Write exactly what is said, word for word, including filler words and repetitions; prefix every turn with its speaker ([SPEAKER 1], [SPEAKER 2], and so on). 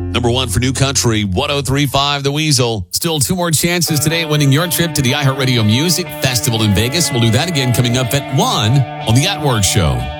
[SPEAKER 1] Number one for New Country, one oh three point five The Weasel. Still two more chances today at winning your trip to the iHeartRadio Music Festival in Vegas. We'll do that again coming up at one on The At Work Show.